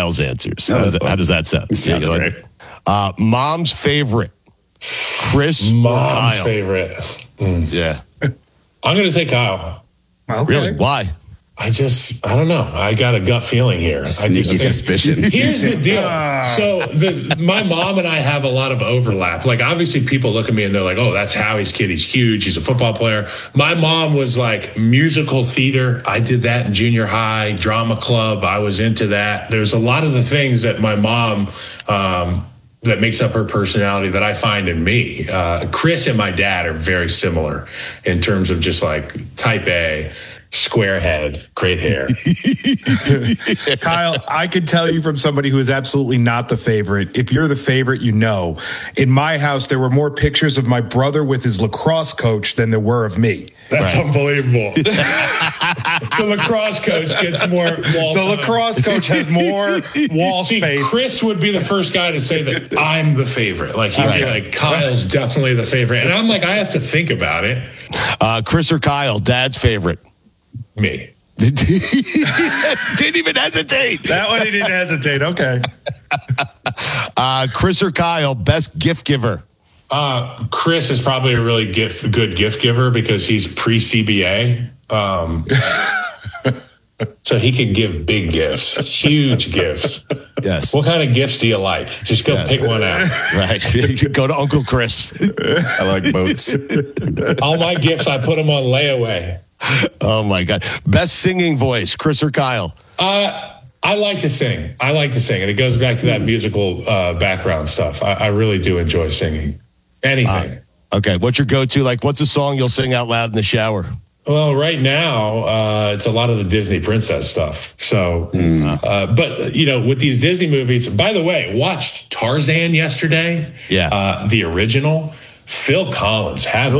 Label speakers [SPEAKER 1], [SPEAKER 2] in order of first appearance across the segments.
[SPEAKER 1] Kyle's answers. How does that sound?
[SPEAKER 2] Sounds great.
[SPEAKER 1] Mom's favorite. Chris.
[SPEAKER 3] Mom's
[SPEAKER 1] Kyle.
[SPEAKER 3] favorite.
[SPEAKER 1] Yeah.
[SPEAKER 3] I'm going to say Kyle.
[SPEAKER 4] Okay.
[SPEAKER 1] Really? Why?
[SPEAKER 3] I don't know. I got a gut feeling here.
[SPEAKER 2] Sneaky suspicion.
[SPEAKER 3] Here's the deal. So my mom and I have a lot of overlap. Like, obviously, people look at me and they're like, oh, that's Howie's kid. He's huge. He's a football player. My mom was like musical theater. I did that in junior high, drama club. I was into that. There's a lot of the things that my mom, that makes up her personality that I find in me. Chris and my dad are very similar in terms of just like type A. Square head, great hair.
[SPEAKER 4] Kyle, I could tell you from somebody who is absolutely not the favorite. If you're the favorite, you know. In my house, there were more pictures of my brother with his lacrosse coach than there were of me.
[SPEAKER 3] That's unbelievable. The lacrosse coach gets more wall
[SPEAKER 4] The lacrosse coach had more wall space.
[SPEAKER 3] Chris would be the first guy to say that I'm the favorite. Like, he'd be like, Kyle's definitely the favorite. And I'm like, I have to think about it.
[SPEAKER 1] Chris or Kyle, dad's favorite?
[SPEAKER 3] Me.
[SPEAKER 1] Didn't even hesitate.
[SPEAKER 4] That one he didn't hesitate. Okay.
[SPEAKER 1] Chris or Kyle, best gift giver?
[SPEAKER 3] Chris is probably a really good gift giver because he's pre-CBA. So he can give big gifts, huge gifts.
[SPEAKER 1] Yes.
[SPEAKER 3] What kind of gifts do you like? Just go pick one out.
[SPEAKER 1] Right. Go to Uncle Chris.
[SPEAKER 2] I like boats.
[SPEAKER 3] All my gifts, I put them on layaway.
[SPEAKER 1] Oh, my God. Best singing voice, Chris or Kyle?
[SPEAKER 3] I like to sing. And it goes back to that musical background stuff. I really do enjoy singing. Anything.
[SPEAKER 1] Okay. What's your go-to? Like, what's a song you'll sing out loud in the shower?
[SPEAKER 3] Well, right now, it's a lot of the Disney princess stuff. So, but, you know, with these Disney movies, by the way, watched Tarzan yesterday.
[SPEAKER 1] Yeah.
[SPEAKER 3] The original. Phil Collins. Have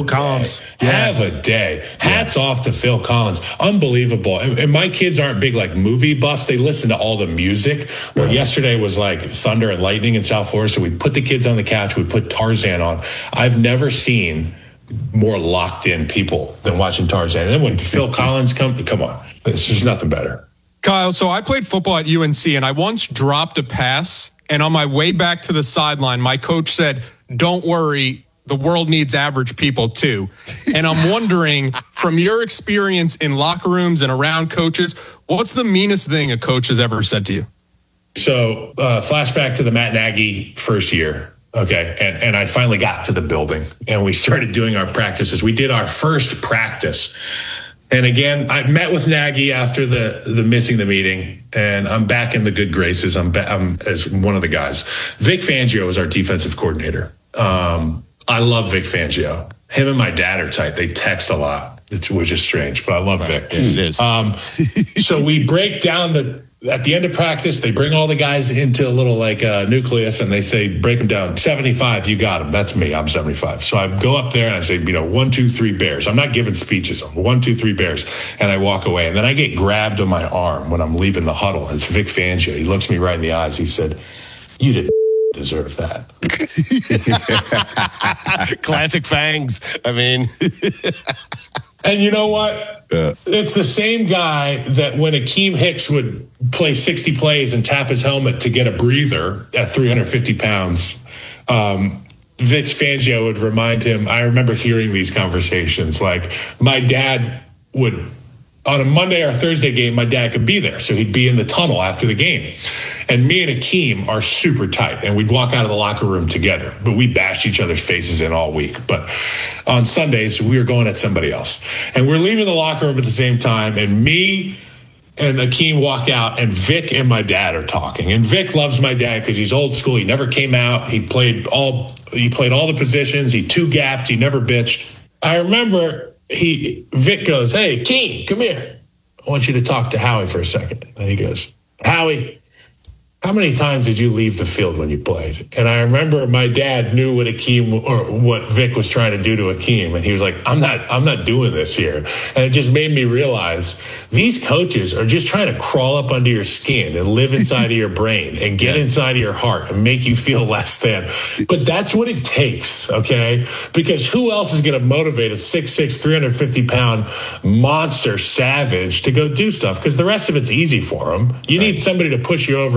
[SPEAKER 3] a day. Hats off to Phil Collins. Unbelievable. And my kids aren't big like movie buffs. They listen to all the music. Well, yesterday was like thunder and lightning in South Florida. So we put the kids on the couch. We put Tarzan on. I've never seen more locked in people than watching Tarzan. And then when Phil Collins come on, there's nothing better.
[SPEAKER 5] Kyle, so I played football at UNC and I once dropped a pass, and on my way back to the sideline, my coach said, "Don't worry, the world needs average people too." And I'm wondering, from your experience in locker rooms and around coaches, what's the meanest thing a coach has ever said to you?
[SPEAKER 3] So flashback to the Matt Nagy first year. Okay. And I finally got to the building and we started doing our practices. We did our first practice. And again, I met with Nagy after the missing the meeting, and I'm back in the good graces. I'm as one of the guys. Vic Fangio is our defensive coordinator. I love Vic Fangio. Him and my dad are tight. They text a lot, which is strange, but I love Vic.
[SPEAKER 1] It is.
[SPEAKER 3] So we break down at the end of practice, they bring all the guys into a little nucleus and they say, break them down. 75, you got them. That's me. I'm 75. So I go up there and I say, 1, 2, 3 bears. I'm not giving speeches. I'm 1, 2, 3 bears. And I walk away. And then I get grabbed on my arm when I'm leaving the huddle. It's Vic Fangio. He looks me right in the eyes. He said, "You didn't deserve that."
[SPEAKER 1] Classic Fangs. I mean.
[SPEAKER 3] And you know what? It's the same guy that when Akeem Hicks would play 60 plays and tap his helmet to get a breather at 350 pounds, Vic Fangio would remind him. I remember hearing these conversations. Like, my dad would, on a Monday or Thursday game, my dad could be there. So he'd be in the tunnel after the game. And me and Akeem are super tight. And we'd walk out of the locker room together. But we bashed each other's faces in all week. But on Sundays, we were going at somebody else. And we're leaving the locker room at the same time. And me and Akeem walk out. And Vic and my dad are talking. And Vic loves my dad because he's old school. He never came out. He played all the positions. He two-gapped. He never bitched. I remember Vic goes, "Hey, Akeem, come here. I want you to talk to Howie for a second." And he goes, "Howie, how many times did you leave the field when you played?" And I remember my dad knew what what Vic was trying to do to Akeem. And he was like, I'm not doing this here. And it just made me realize these coaches are just trying to crawl up under your skin and live inside of your brain and get inside of your heart and make you feel less than. But that's what it takes, okay? Because who else is going to motivate a 6'6", 350-pound monster savage to go do stuff? Because the rest of it's easy for them. You need somebody to push you over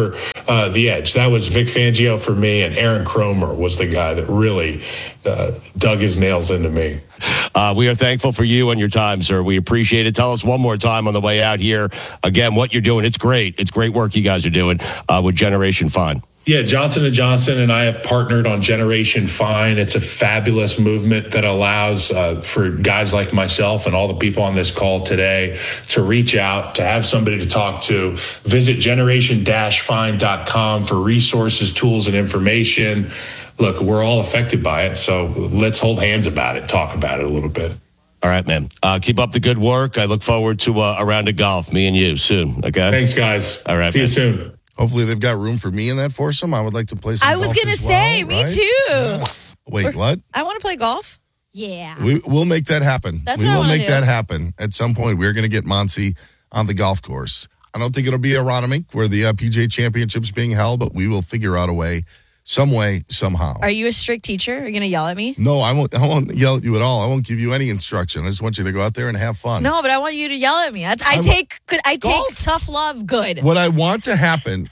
[SPEAKER 3] the edge. That was Vic Fangio for me, and Aaron Cromer was the guy that really dug his nails into me.
[SPEAKER 1] We are thankful for you and your time, sir. We appreciate it. Tell us one more time on the way out here, again, what you're doing. It's great. It's great work you guys are doing with Generation Fine.
[SPEAKER 3] Yeah, Johnson & Johnson and I have partnered on Generation Fine. It's a fabulous movement that allows for guys like myself and all the people on this call today to reach out, to have somebody to talk to. Visit generation-fine.com for resources, tools, and information. Look, we're all affected by it, so let's hold hands about it, talk about it a little bit.
[SPEAKER 1] All right, man. Keep up the good work. I look forward to a round of golf, me and you, soon, okay?
[SPEAKER 3] Thanks, guys.
[SPEAKER 1] All right,
[SPEAKER 3] see you soon.
[SPEAKER 2] Hopefully they've got room for me in that foursome. I would like to play some golf.
[SPEAKER 6] I was going to say, me too.
[SPEAKER 2] Yes. Wait, what?
[SPEAKER 6] I want to play golf. Yeah.
[SPEAKER 2] We'll make that happen.
[SPEAKER 6] That's
[SPEAKER 2] we
[SPEAKER 6] what I
[SPEAKER 2] will
[SPEAKER 6] wanna
[SPEAKER 2] make
[SPEAKER 6] do.
[SPEAKER 2] that happen. At some point, we're going to get Monty on the golf course. I don't think it'll be Aronimink where the PGA Championship's being held, but we will figure out a way, some way, somehow.
[SPEAKER 6] Are you a strict teacher? Are you going to yell at me?
[SPEAKER 2] No, I won't yell at you at all. I won't give you any instruction. I just want you to go out there and have fun.
[SPEAKER 6] No, but I want you to yell at me. I take tough love good.
[SPEAKER 2] What I want to happen,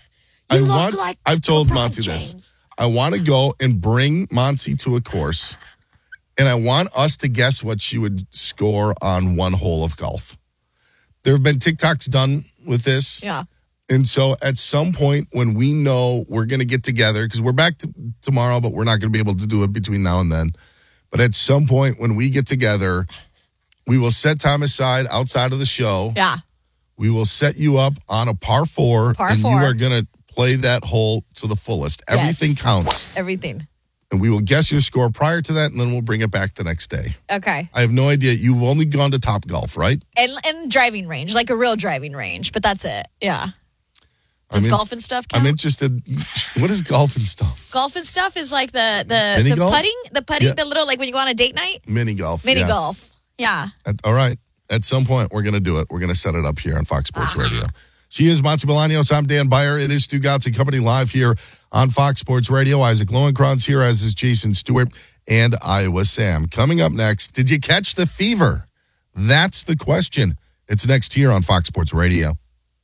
[SPEAKER 2] I've told Monty this. I want to go and bring Monty to a course, and I want us to guess what she would score on one hole of golf. There have been TikToks done with this.
[SPEAKER 6] Yeah.
[SPEAKER 2] And so at some point when we know we're going to get together, because we're back tomorrow, but we're not going to be able to do it between now and then. But at some point when we get together, we will set time aside outside of the show.
[SPEAKER 6] Yeah.
[SPEAKER 2] We will set you up on a par four.
[SPEAKER 6] Par
[SPEAKER 2] and
[SPEAKER 6] four.
[SPEAKER 2] you are going to play that hole to the fullest.
[SPEAKER 6] Yes.
[SPEAKER 2] Everything counts.
[SPEAKER 6] Everything.
[SPEAKER 2] And we will guess your score prior to that, and then we'll bring it back the next day.
[SPEAKER 6] Okay.
[SPEAKER 2] I have no idea. You've only gone to Top Golf, right?
[SPEAKER 6] And driving range, like a real driving range, but that's it. Yeah. Does golf and stuff count?
[SPEAKER 2] I'm interested. What is golf and stuff?
[SPEAKER 6] Golf and stuff is like the
[SPEAKER 2] Mini-golf?
[SPEAKER 6] putting,
[SPEAKER 2] Yeah.
[SPEAKER 6] the little, like when you go on a date night?
[SPEAKER 2] Mini golf.
[SPEAKER 6] Mini
[SPEAKER 2] yes.
[SPEAKER 6] golf. Yeah.
[SPEAKER 2] All right. At some point, we're going to do it. We're going to set it up here on Fox Sports Radio. She is Monty Bolaños. I'm Dan Beyer. It is Stu Gotts and Company live here on Fox Sports Radio. Isaac Lowenkron's here, as is Jason Stewart and Iowa Sam. Coming up next, did you catch the fever? That's the question. It's next here on Fox Sports Radio.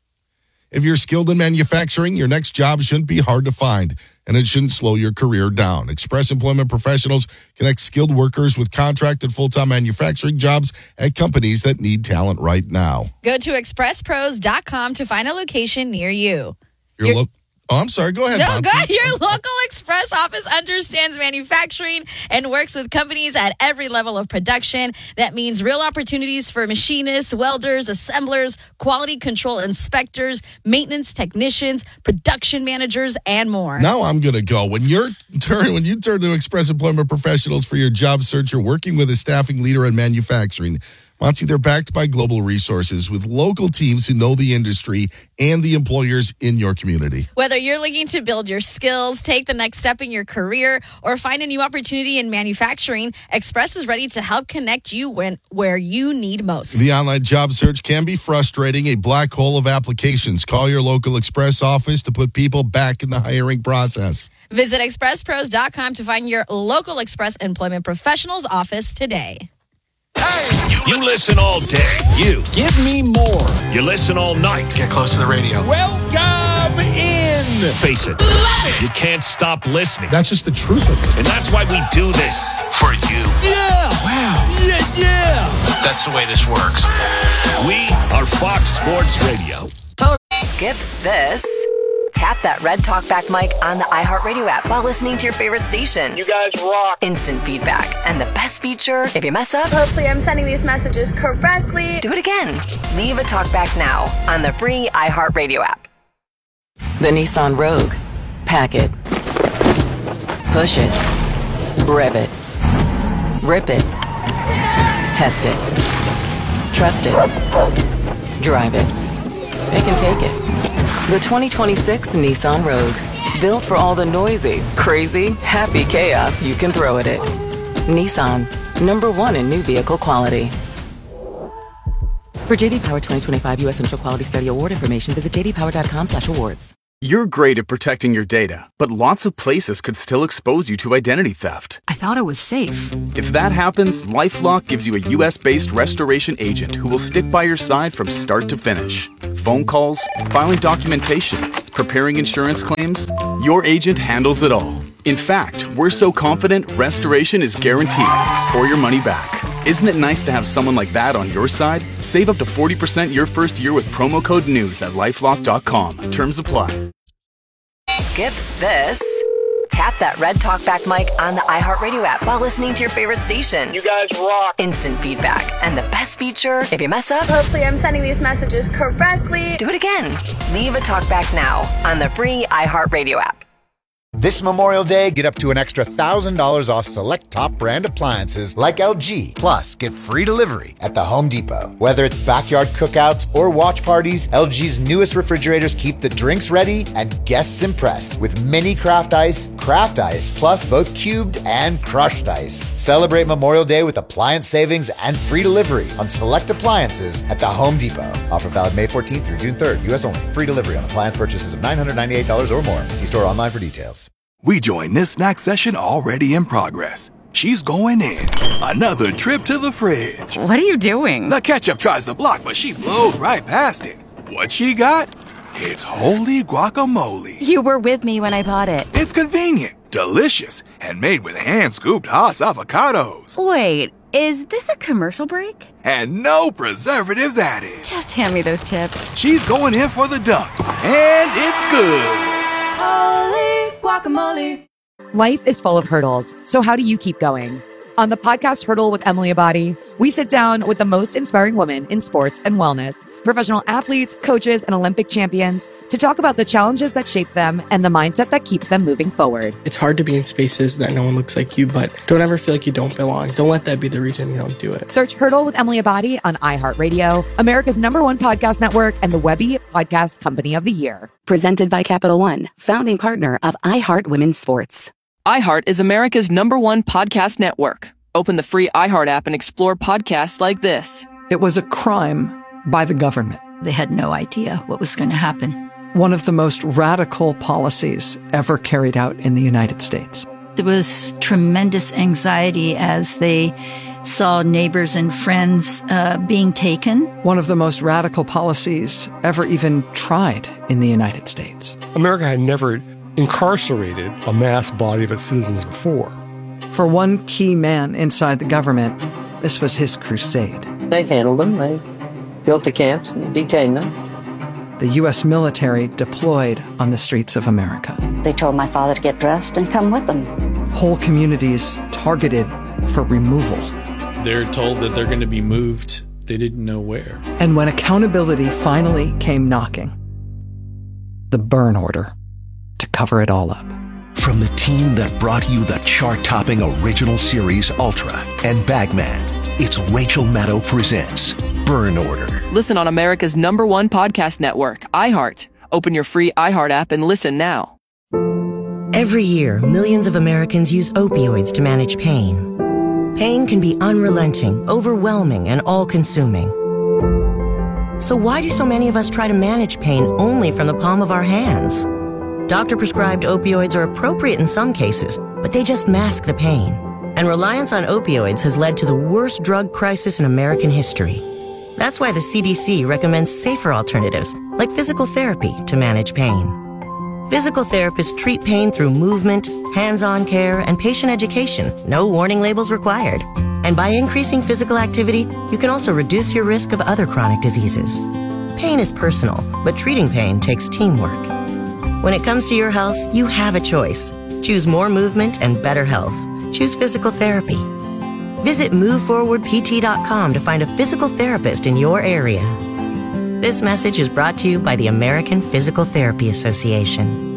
[SPEAKER 2] If you're skilled in manufacturing, your next job shouldn't be hard to find, and it shouldn't slow your career down. Express Employment Professionals connect skilled workers with contracted full-time manufacturing jobs at companies that need talent right now.
[SPEAKER 6] Go to expresspros.com to find a location near you.
[SPEAKER 2] I'm sorry. Go ahead,
[SPEAKER 6] No,
[SPEAKER 2] Monty.
[SPEAKER 6] go ahead. Your local express office understands manufacturing and works with companies at every level of production. That means real opportunities for machinists, welders, assemblers, quality control inspectors, maintenance technicians, production managers, and more.
[SPEAKER 2] Now I'm going to go. When you turn to Express Employment Professionals for your job search, you're working with a staffing leader in manufacturing. Monty, they're backed by global resources with local teams who know the industry and the employers in your community.
[SPEAKER 6] Whether you're looking to build your skills, take the next step in your career, or find a new opportunity in manufacturing, Express is ready to help connect you where you need most.
[SPEAKER 2] The online job search can be frustrating, a black hole of applications. Call your local Express office to put people back in the hiring process.
[SPEAKER 6] Visit expresspros.com to find your local Express Employment Professionals office today.
[SPEAKER 7] You listen all day. You give me more. You listen all night.
[SPEAKER 5] Get close to the radio.
[SPEAKER 7] Welcome in. Face it. You can't stop listening.
[SPEAKER 5] That's just the truth of it.
[SPEAKER 7] And that's why we do this for you.
[SPEAKER 5] Yeah. Wow.
[SPEAKER 7] Yeah.
[SPEAKER 5] That's the way this works.
[SPEAKER 7] We are Fox Sports Radio.
[SPEAKER 8] Skip this. Tap that red talkback mic on the iHeartRadio app while listening to your favorite station.
[SPEAKER 9] You guys rock.
[SPEAKER 8] Instant feedback. And the best feature, if you mess up,
[SPEAKER 9] Hopefully I'm sending these messages correctly.
[SPEAKER 8] do it again. Leave a talkback now on the free iHeartRadio app.
[SPEAKER 10] The Nissan Rogue. Pack it. Push it. Rev it. Rip it. Test it. Trust it. Drive it. It can take it. The 2026 Nissan Rogue. Built for all the noisy, crazy, happy chaos you can throw at it. Nissan. #1 in new vehicle quality. For JD Power 2025 U.S. Initial Quality Study Award information, visit jdpower.com/awards.
[SPEAKER 11] You're great at protecting your data, but lots of places could still expose you to identity theft.
[SPEAKER 12] I thought it was safe.
[SPEAKER 11] If that happens, LifeLock gives you a U.S.-based restoration agent who will stick by your side from start to finish. Phone calls, filing documentation, preparing insurance claims, your agent handles it all. In fact, we're so confident restoration is guaranteed or your money back. Isn't it nice to have someone like that on your side? Save up to 40% your first year with promo code NEWS at LifeLock.com. Terms apply.
[SPEAKER 8] Skip this. Tap that red talkback mic on the iHeartRadio app while listening to your favorite station.
[SPEAKER 9] You guys rock.
[SPEAKER 8] Instant feedback. And the best feature, if you mess up,
[SPEAKER 9] Hopefully I'm sending these messages correctly.
[SPEAKER 8] do it again. Leave a talkback now on the free iHeartRadio app.
[SPEAKER 13] This Memorial Day, get up to an extra $1,000 off select top brand appliances like LG. Plus, get free delivery at the Home Depot. Whether it's backyard cookouts or watch parties, LG's newest refrigerators keep the drinks ready and guests impressed with mini craft ice, plus both cubed and crushed ice. Celebrate Memorial Day with appliance savings and free delivery on select appliances at the Home Depot. Offer valid May 14th through June 3rd, U.S. only. Free delivery on appliance purchases of $998 or more. See store online for details.
[SPEAKER 14] We join this snack session already in progress. She's going in. Another trip to the fridge.
[SPEAKER 12] What are you doing?
[SPEAKER 14] The ketchup tries to block, but she blows right past it. What she got? It's holy guacamole.
[SPEAKER 15] You were with me when I bought it.
[SPEAKER 14] It's convenient, delicious, and made with hand-scooped Hass avocados.
[SPEAKER 15] Wait, is this a commercial break?
[SPEAKER 14] And no preservatives added.
[SPEAKER 15] Just hand me those chips.
[SPEAKER 14] She's going in for the dunk, and it's good.
[SPEAKER 16] Holy guacamole. Life is full of hurdles, so how do you keep going? On the podcast Hurdle with Emily Abadi, we sit down with the most inspiring women in sports and wellness, professional athletes, coaches, and Olympic champions to talk about the challenges that shape them and the mindset that keeps them moving forward.
[SPEAKER 17] It's hard to be in spaces that no one looks like you, but don't ever feel like you don't belong. Don't let that be the reason you don't do it.
[SPEAKER 16] Search Hurdle with Emily Abadi on iHeartRadio, America's #1 podcast network, and the Webby Podcast Company of the Year.
[SPEAKER 18] Presented by Capital One, founding partner of iHeart Women's Sports.
[SPEAKER 19] iHeart is America's #1 podcast network. Open the free iHeart app and explore podcasts like this.
[SPEAKER 20] It was a crime by the government.
[SPEAKER 21] They had no idea what was going to happen.
[SPEAKER 20] One of the most radical policies ever carried out in the United States.
[SPEAKER 21] There was tremendous anxiety as they saw neighbors and friends being taken.
[SPEAKER 20] One of the most radical policies ever even tried in the United States.
[SPEAKER 22] America had never incarcerated a mass body of its citizens before.
[SPEAKER 20] For one key man inside the government, this was his crusade.
[SPEAKER 23] They handled them. They built the camps and detained them.
[SPEAKER 20] The U.S. military deployed on the streets of America.
[SPEAKER 24] They told my father to get dressed and come with them.
[SPEAKER 20] Whole communities targeted for removal.
[SPEAKER 25] They're told that they're going to be moved. They didn't know where.
[SPEAKER 20] And when accountability finally came knocking, the burn order to cover it all up.
[SPEAKER 26] From the team that brought you the chart-topping original series Ultra and Bagman, it's Rachel Maddow presents Burn Order.
[SPEAKER 19] Listen on America's #1 podcast network, iHeart. Open your free iHeart app and listen now.
[SPEAKER 27] Every year, millions of Americans use opioids to manage pain. Pain can be unrelenting, overwhelming, and all-consuming. So why do so many of us try to manage pain only from the palm of our hands? Doctor-prescribed opioids are appropriate in some cases, but they just mask the pain. And reliance on opioids has led to the worst drug crisis in American history. That's why the CDC recommends safer alternatives, like physical therapy, to manage pain. Physical therapists treat pain through movement, hands-on care, and patient education. No warning labels required. And by increasing physical activity, you can also reduce your risk of other chronic diseases. Pain is personal, but treating pain takes teamwork. When it comes to your health, you have a choice. Choose more movement and better health. Choose physical therapy. Visit MoveForwardPT.com to find a physical therapist in your area. This message is brought to you by the American Physical Therapy Association.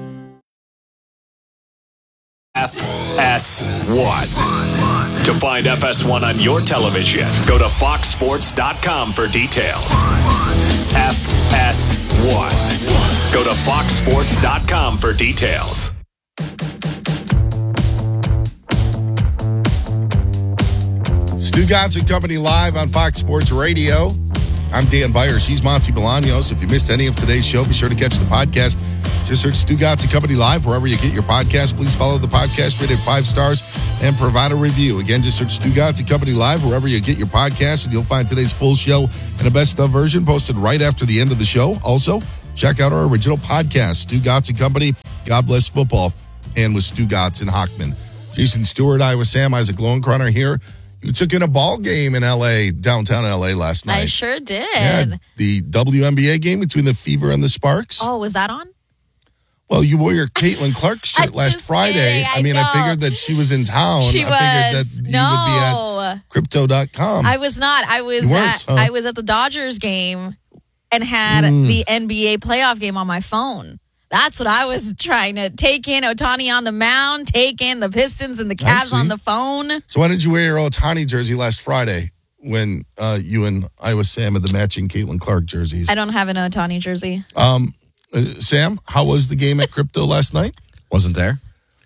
[SPEAKER 7] FS1. To find FS1 on your television, go to foxsports.com for details. FS1. Go to foxsports.com for details.
[SPEAKER 2] Stugotz and Company live on Fox Sports Radio. I'm Dan Byers. He's Monty Bolaños. If you missed any of today's show, be sure to catch the podcast Just search Stugotz and Company Live wherever you get your podcast. Please follow the podcast, rate it 5 stars, and provide a review. Again, just search Stugotz and Company Live wherever you get your podcast, and you'll find today's full show and a best of version posted right after the end of the show. Also, check out our original podcast, Stugotz and Company, God Bless Football, and with Stugotz and Hockman. Jason Stewart, Iowa Sam, Isaac Lowenkron here. You took in a ball game in L.A., downtown L.A. last night.
[SPEAKER 1] I sure did.
[SPEAKER 2] Yeah, the WNBA game between the Fever and the Sparks.
[SPEAKER 1] Oh, was that on?
[SPEAKER 2] Well, you wore your Caitlin Clark shirt last Friday.
[SPEAKER 1] I
[SPEAKER 2] figured that she was in town.
[SPEAKER 1] She
[SPEAKER 2] I figured that you would be at crypto.com.
[SPEAKER 1] I was not. I was I was at the Dodgers game and had the NBA playoff game on my phone. That's what I was trying to take in. Ohtani on the mound, take in the Pistons and the Cavs on the phone.
[SPEAKER 2] So why did you wear your Ohtani jersey last Friday when you and Iowa Sam had the matching Caitlin Clark jerseys?
[SPEAKER 1] I don't have an Ohtani jersey.
[SPEAKER 2] Sam, how was the game at Crypto last night?
[SPEAKER 3] Wasn't there.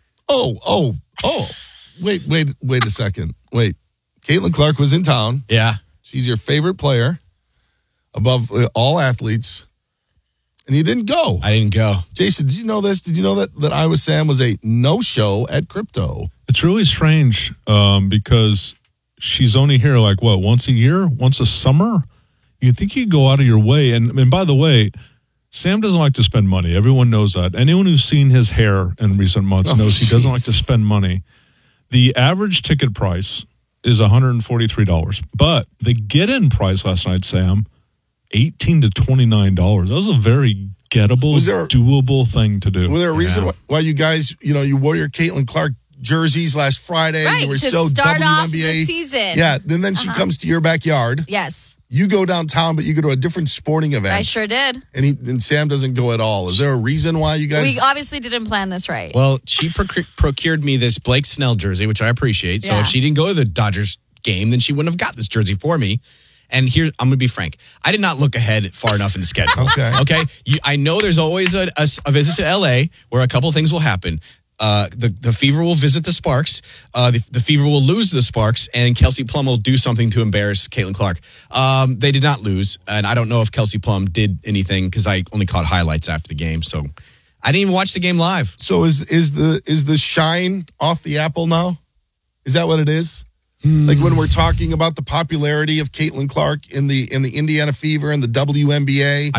[SPEAKER 2] Oh. Wait a second. Wait. Caitlin Clark was in town.
[SPEAKER 3] Yeah.
[SPEAKER 2] She's your favorite player above all athletes. And you didn't go.
[SPEAKER 3] I didn't go.
[SPEAKER 2] Jason, did you know this? Did you know that Iowa Sam was a no-show at Crypto?
[SPEAKER 4] It's really strange because she's only here once a year, once a summer? You'd think you'd go out of your way. And by the way, Sam doesn't like to spend money. Everyone knows that. Anyone who's seen his hair in recent months knows he doesn't like to spend money. The average ticket price is $143. But the get-in price last night, Sam, $18 to $29. That was a very gettable, doable thing to do.
[SPEAKER 2] Was there a reason why you guys, you wore your Caitlin Clark jerseys last Friday?
[SPEAKER 1] Right,
[SPEAKER 2] you were
[SPEAKER 1] to
[SPEAKER 2] so
[SPEAKER 1] start
[SPEAKER 2] WNBA.
[SPEAKER 1] off the season.
[SPEAKER 2] Yeah, and then she comes to your backyard.
[SPEAKER 1] Yes.
[SPEAKER 2] You go downtown, but you go to a different sporting event.
[SPEAKER 1] I sure did.
[SPEAKER 2] And Sam doesn't go at all. Is there a reason why you guys...
[SPEAKER 1] We obviously didn't plan this right.
[SPEAKER 3] Well, she procured me this Blake Snell jersey, which I appreciate. So if she didn't go to the Dodgers game, then she wouldn't have got this jersey for me. And here, I'm going to be frank. I did not look ahead far enough in the schedule. Okay? I know there's always a visit to L.A. where a couple things will happen. The Fever will visit the Sparks. The Fever will lose to the Sparks, and Kelsey Plum will do something to embarrass Caitlin Clark. They did not lose, and I don't know if Kelsey Plum did anything because I only caught highlights after the game, so I didn't even watch the game live.
[SPEAKER 2] So is the shine off the apple now? Is that what it is? Like when we're talking about the popularity of Caitlin Clark in the Indiana Fever and the WNBA.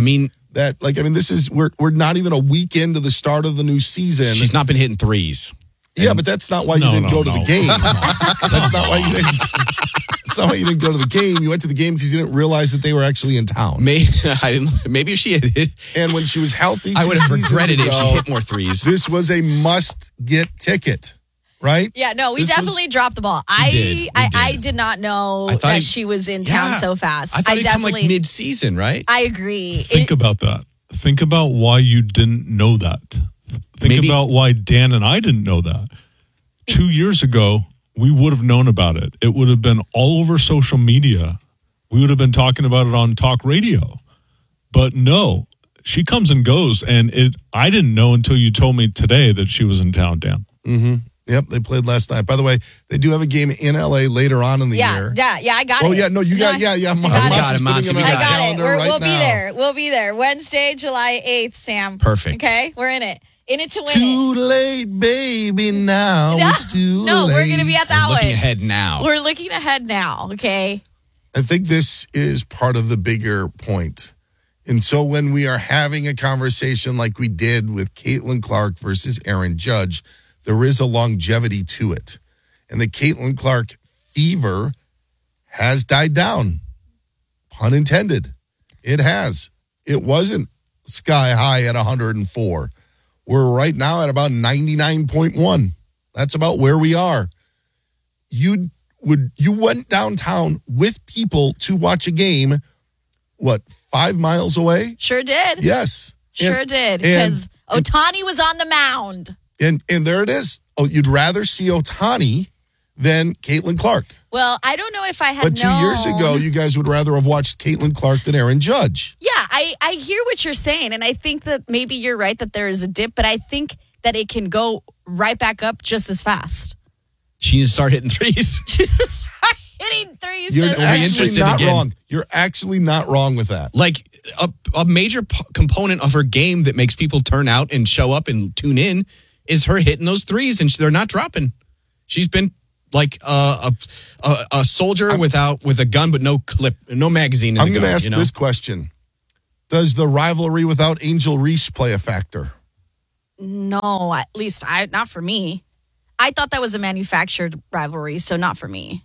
[SPEAKER 2] We're not even a week into the start of the new season.
[SPEAKER 3] She's not been hitting threes.
[SPEAKER 2] Yeah, but that's not why you didn't go to the game. That's not why you didn't. That's not why you didn't go to the game. You went to the game because you didn't realize that they were actually in town.
[SPEAKER 3] Maybe if she had hit.
[SPEAKER 2] And when she was healthy,
[SPEAKER 3] I would have regretted if she hit more threes.
[SPEAKER 2] This was a must-get ticket. Right?
[SPEAKER 1] Yeah, no, we definitely dropped the ball. I did not know that she was in town so fast.
[SPEAKER 3] I thought it'd come mid-season, right?
[SPEAKER 1] I agree.
[SPEAKER 4] Think about that. Think about why you didn't know that. Think about why Dan and I didn't know that. 2 years ago, we would have known about it. It would have been all over social media. We would have been talking about it on talk radio. But no, she comes and goes, and I didn't know until you told me today that she was in town, Dan.
[SPEAKER 2] Mm-hmm. Yep, they played last night. By the way, they do have a game in L.A. later on in the year.
[SPEAKER 1] Yeah, I got it.
[SPEAKER 2] Oh, yeah, no, you got,
[SPEAKER 1] I got it. We'll be there. We'll be there. Wednesday, July 8th, Sam.
[SPEAKER 3] Perfect.
[SPEAKER 1] Okay, we're in it. In it to win
[SPEAKER 2] Too late, baby, now. It's too late.
[SPEAKER 1] No, we're going to be at that one.
[SPEAKER 3] Looking ahead now.
[SPEAKER 1] We're looking ahead now, okay?
[SPEAKER 2] I think this is part of the bigger point. And so when we are having a conversation like we did with Caitlin Clark versus Aaron Judge, there is a longevity to it. And the Caitlin Clark fever has died down. Pun intended. It has. It wasn't sky high at 104. We're right now at about 99.1. That's about where we are. You went downtown with people to watch a game, 5 miles away?
[SPEAKER 1] Sure did.
[SPEAKER 2] Yes.
[SPEAKER 1] Sure did. Because Ohtani was on the mound.
[SPEAKER 2] And there it is. Oh, you'd rather see Ohtani than Caitlin Clark.
[SPEAKER 1] Well, I don't know if I had
[SPEAKER 2] known. But 2 years ago, you guys would rather have watched Caitlin Clark than Aaron Judge.
[SPEAKER 1] Yeah, I hear what you're saying. And I think that maybe you're right that there is a dip. But I think that it can go right back up just as fast.
[SPEAKER 3] She needs to start hitting threes.
[SPEAKER 1] Jesus Christ. hitting threes.
[SPEAKER 2] You're actually not wrong. You're actually not wrong with that.
[SPEAKER 3] Like a major component of her game that makes people turn out and show up and tune in is her hitting those threes, and they're not dropping. She's been like a soldier with a gun but no clip, no magazine in the gun.
[SPEAKER 2] I'm going to ask this question. Does the rivalry without Angel Reese play a factor?
[SPEAKER 1] No, at least not for me. I thought that was a manufactured rivalry, so not for me.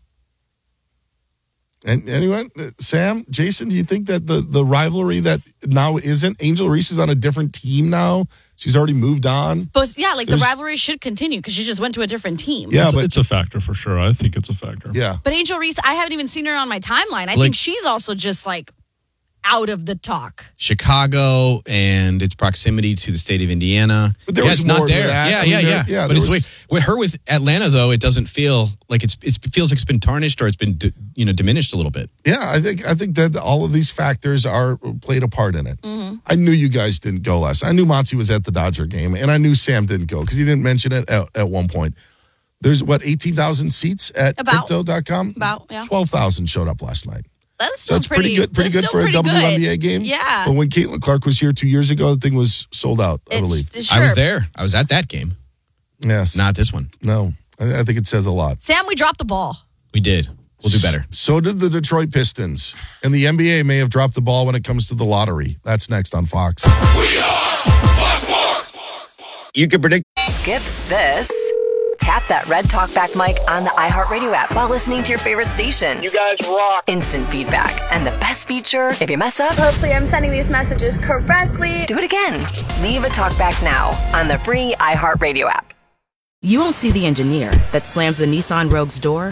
[SPEAKER 2] And anyway, Sam, Jason, do you think that the rivalry that now isn't, Angel Reese is on a different team now? She's already moved on.
[SPEAKER 1] But yeah, like the rivalry should continue because she just went to a different team.
[SPEAKER 4] Yeah, but it's a factor for sure. I think it's a factor.
[SPEAKER 2] Yeah.
[SPEAKER 1] But Angel Reese, I haven't even seen her on my timeline. I think she's also just like out of the talk.
[SPEAKER 3] Chicago and its proximity to the state of Indiana.
[SPEAKER 2] But there was
[SPEAKER 3] not
[SPEAKER 2] more
[SPEAKER 3] there.
[SPEAKER 2] to that.
[SPEAKER 3] Yeah. But it's with her with Atlanta though, it doesn't feel like it feels like it's been tarnished or it's been diminished a little bit.
[SPEAKER 2] Yeah, I think that all of these factors are played a part in it. Mm-hmm. I knew you guys didn't go last. I knew Monty was at the Dodger game, and I knew Sam didn't go because he didn't mention it at one point. There's 18,000 seats at Crypto.com?
[SPEAKER 1] About, yeah.
[SPEAKER 2] 12,000 showed up last night.
[SPEAKER 1] That's
[SPEAKER 2] pretty good for a WNBA game.
[SPEAKER 1] Yeah.
[SPEAKER 2] But when Caitlin Clark was here 2 years ago, the thing was sold out, I believe.
[SPEAKER 3] I was there. I was at that game.
[SPEAKER 2] Yes.
[SPEAKER 3] Not this one.
[SPEAKER 2] No. I think it says a lot.
[SPEAKER 1] Sam, we dropped the ball.
[SPEAKER 3] We did. We'll do better.
[SPEAKER 2] So did the Detroit Pistons. And the NBA may have dropped the ball when it comes to the lottery. That's next on Fox.
[SPEAKER 5] We are Fox Sports.
[SPEAKER 6] You can predict.
[SPEAKER 8] Skip this. Tap that red talkback mic on the iHeartRadio app while listening to your favorite station.
[SPEAKER 9] You guys rock.
[SPEAKER 8] Instant feedback. And the best feature, if you mess up,
[SPEAKER 10] hopefully I'm sending these messages correctly.
[SPEAKER 8] Do it again. Leave a talkback now on the free iHeartRadio app.
[SPEAKER 11] You won't see the engineer that slams the Nissan Rogue's door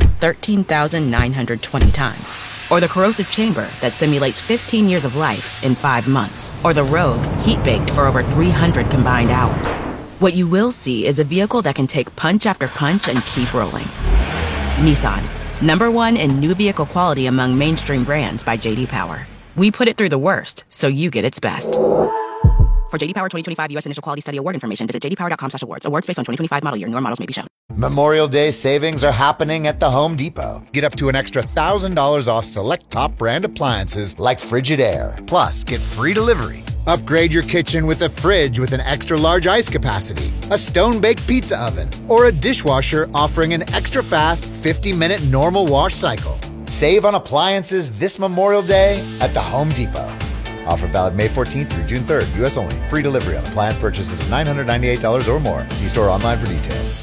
[SPEAKER 11] 13,920 times. Or the corrosive chamber that simulates 15 years of life in 5 months. Or the Rogue heat-baked for over 300 combined hours. What you will see is a vehicle that can take punch after punch and keep rolling. Nissan, #1 in new vehicle quality among mainstream brands by J.D. Power. We put it through the worst, so you get its best. For J.D. Power 2025 U.S. Initial Quality Study Award information, visit jdpower.com/awards. Awards based on 2025 model year. Newer models may be shown.
[SPEAKER 13] Memorial Day savings are happening at the Home Depot. Get up to an extra $1,000 off select top brand appliances like Frigidaire. Plus, get free delivery. Upgrade your kitchen with a fridge with an extra large ice capacity, a stone-baked pizza oven, or a dishwasher offering an extra fast 50-minute normal wash cycle. Save on appliances this Memorial Day at the Home Depot. Offer valid May 14th through June 3rd. U.S. only. Free delivery on appliance purchases of $998 or more. See store online for details.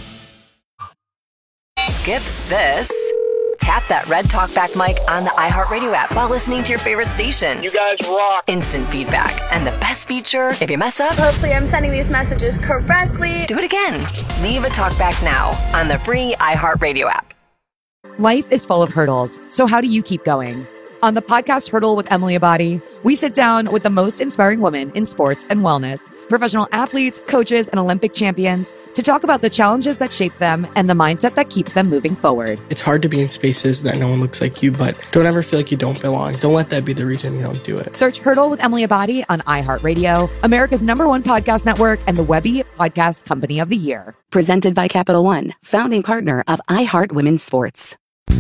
[SPEAKER 8] Skip this. Tap that red talkback mic on the iHeartRadio app while listening to your favorite station.
[SPEAKER 9] You guys rock.
[SPEAKER 8] Instant feedback. And the best feature, if you mess up,
[SPEAKER 10] hopefully I'm sending these messages correctly.
[SPEAKER 8] Do it again. Leave a talkback now on the free iHeartRadio app.
[SPEAKER 16] Life is full of hurdles, so how do you keep going? On the podcast Hurdle with Emily Abadi, we sit down with the most inspiring women in sports and wellness, professional athletes, coaches, and Olympic champions to talk about the challenges that shape them and the mindset that keeps them moving forward.
[SPEAKER 17] It's hard to be in spaces that no one looks like you, but don't ever feel like you don't belong. Don't let that be the reason you don't do it.
[SPEAKER 16] Search Hurdle with Emily Abadi on iHeartRadio, America's #1 podcast network, and the Webby Podcast Company of the Year.
[SPEAKER 18] Presented by Capital One, founding partner of iHeart Women's Sports.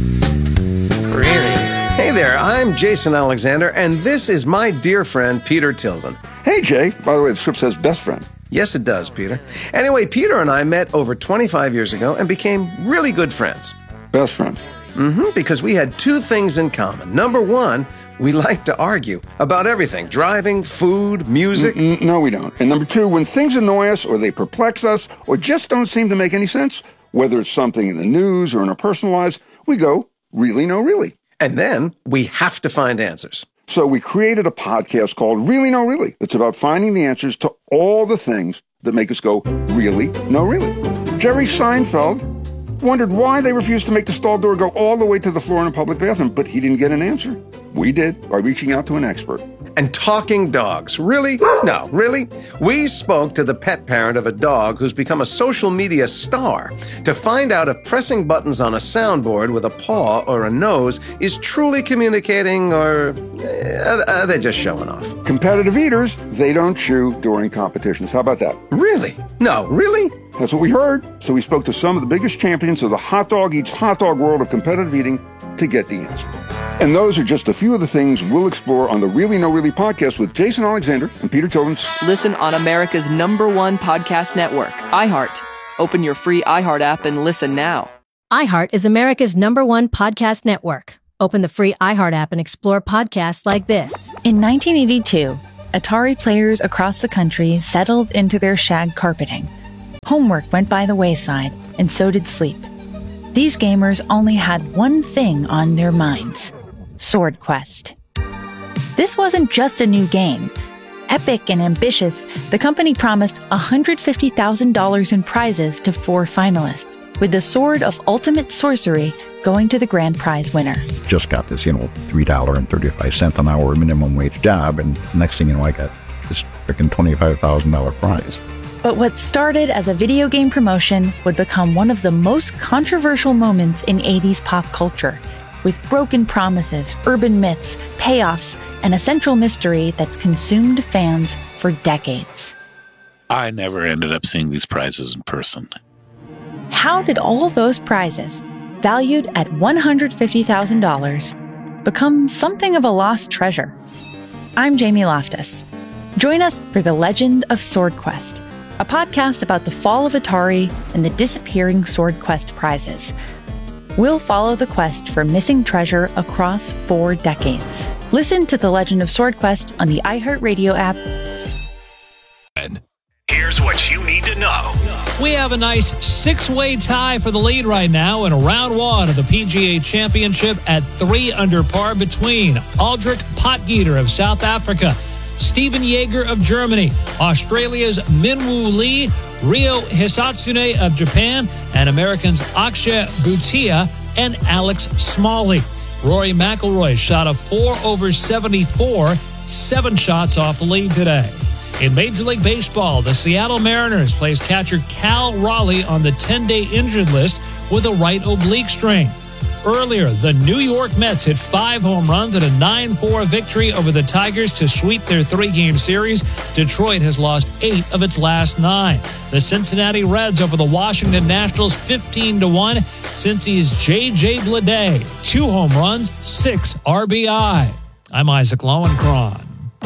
[SPEAKER 6] Really? Hey there, I'm Jason Alexander, and this is my dear friend, Peter Tilden.
[SPEAKER 28] Hey, Jay. By the way, the script says best friend.
[SPEAKER 6] Yes, it does, Peter. Anyway, Peter and I met over 25 years ago and became really good friends.
[SPEAKER 28] Best friends?
[SPEAKER 6] Because we had 2 things in common. Number 1, we like to argue about everything. Driving, food, music.
[SPEAKER 28] No, we don't. And number 2, when things annoy us or they perplex us or just don't seem to make any sense, whether it's something in the news or in our personal lives, we go, really, no, really.
[SPEAKER 6] And then we have to find answers.
[SPEAKER 28] So we created a podcast called Really No Really. It's about finding the answers to all the things that make us go, really, no, really. Jerry Seinfeld wondered why they refused to make the stall door go all the way to the floor in a public bathroom, but he didn't get an answer. We did by reaching out to an expert.
[SPEAKER 6] And talking dogs. Really? No, really? We spoke to the pet parent of a dog who's become a social media star to find out if pressing buttons on a soundboard with a paw or a nose is truly communicating or are they just showing off?
[SPEAKER 28] Competitive eaters, they don't chew during competitions. How about that?
[SPEAKER 6] Really? No, really?
[SPEAKER 28] That's what we heard. So we spoke to some of the biggest champions of the hot dog eats hot dog world of competitive eating, to get the answer. And those are just a few of the things we'll explore on the Really No Really podcast with Jason Alexander and Peter Tillins.
[SPEAKER 19] Listen on America's #1 podcast network, iHeart. Open your free iHeart app and listen now.
[SPEAKER 9] iHeart is America's #1 podcast network. Open the free iHeart app and explore podcasts like this.
[SPEAKER 12] In 1982, Atari players across the country settled into their shag carpeting. Homework went by the wayside, and so did sleep. These gamers only had one thing on their minds: Sword Quest. This wasn't just a new game. Epic and ambitious, the company promised $150,000 in prizes to 4 finalists, with the Sword of Ultimate Sorcery going to the grand prize winner.
[SPEAKER 14] Just got this, $3.35 an hour minimum wage job, and next thing you know, I got this freaking $25,000 prize.
[SPEAKER 12] But what started as a video game promotion would become one of the most controversial moments in 80s pop culture, with broken promises, urban myths, payoffs, and a central mystery that's consumed fans for decades.
[SPEAKER 15] I never ended up seeing these prizes in person.
[SPEAKER 12] How did all those prizes, valued at $150,000, become something of a lost treasure? I'm Jamie Loftus. Join us for The Legend of Sword Quest, a podcast about the fall of Atari and the disappearing Sword Quest prizes. We'll follow the quest for missing treasure across 4 decades. Listen to The Legend of Sword Quest on the iHeartRadio app.
[SPEAKER 7] Here's what you need to know.
[SPEAKER 21] We have a nice 6-way tie for the lead right now in round 1 of the PGA Championship at 3 under par between Aldrich Potgieter of South Africa, Stephen Jaeger of Germany, Australia's Minwoo Lee, Ryo Hisatsune of Japan, and Americans Akshay Bhutia and Alex Smalley. Rory McIlroy shot a 4 over 74, 7 shots off the lead today. In Major League Baseball, the Seattle Mariners placed catcher Cal Raleigh on the 10-day injured list with a right oblique strain. Earlier, the New York Mets hit 5 home runs in a 9-4 victory over the Tigers to sweep their 3-game series. Detroit has lost 8 of its last 9. The Cincinnati Reds over the Washington Nationals 15-1. Cincy's J.J. Bleday, 2 home runs, 6 RBI. I'm Isaac Lowenkron.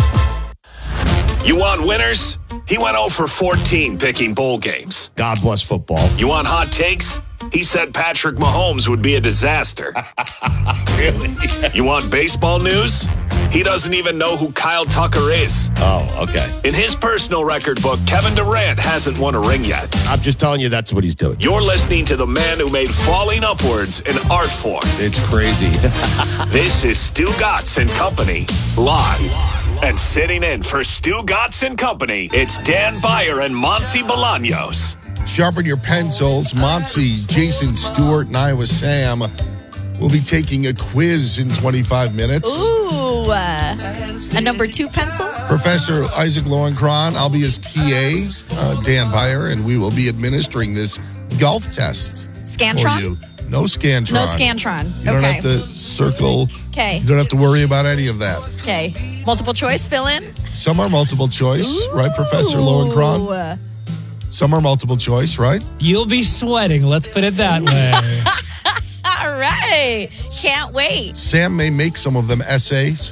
[SPEAKER 7] You want winners? He went 0 for 14 picking bowl games.
[SPEAKER 2] God bless football.
[SPEAKER 7] You want hot takes? He said Patrick Mahomes would be a disaster.
[SPEAKER 2] Really?
[SPEAKER 7] You want baseball news? He doesn't even know who Kyle Tucker is.
[SPEAKER 2] Oh, okay.
[SPEAKER 7] In his personal record book, Kevin Durant hasn't won a ring yet.
[SPEAKER 2] I'm just telling you that's what he's doing.
[SPEAKER 7] You're listening to the man who made falling upwards an art form.
[SPEAKER 2] It's crazy.
[SPEAKER 7] This is Stu Gatz and Company, live. And sitting in for Stu Gatz and Company, it's Dan Beyer and Monty Bolaños.
[SPEAKER 2] Sharpen your pencils. Monty, Jason Stewart, and I with Sam will be taking a quiz in 25 minutes.
[SPEAKER 1] Ooh, a number 2 pencil?
[SPEAKER 2] Professor Isaac Lowenkron, I'll be his TA, Dan Beyer, and we will be administering this golf test.
[SPEAKER 1] Scantron?
[SPEAKER 2] For you. No Scantron.
[SPEAKER 1] No Scantron.
[SPEAKER 2] You don't have to circle.
[SPEAKER 1] Okay.
[SPEAKER 2] You don't have to worry about any of that.
[SPEAKER 1] Okay. Multiple choice, fill in?
[SPEAKER 2] Some are multiple choice, right, Professor Lowenkron? Some are multiple choice, right?
[SPEAKER 21] You'll be sweating, let's put it that way.
[SPEAKER 1] All right. Can't wait.
[SPEAKER 2] Sam may make some of them essays.